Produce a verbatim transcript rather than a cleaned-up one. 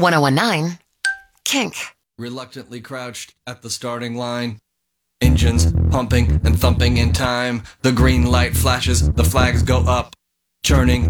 ten nineteen Kink. Reluctantly crouched at the starting line. Engines pumping and thumping in time. The green light flashes, the flags go up. Churning